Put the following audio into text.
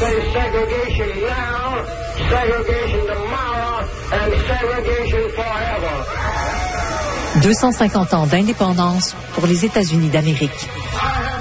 say segregation now, segregation tomorrow, and segregation forever. 250 ans d'indépendance pour les États-Unis d'Amérique.